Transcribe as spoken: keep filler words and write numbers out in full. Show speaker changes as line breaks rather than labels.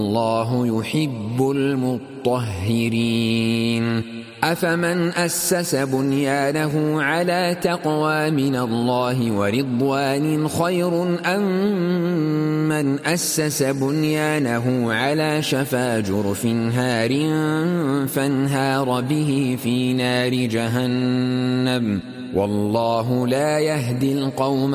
والله يحب المطهرين. أفمن أسس بنيانه على تقوى من الله ورضوان خير أم من أسس بنيانه على شفا جرف هار فانهار به في نار جهنم والله لا يهدي القوم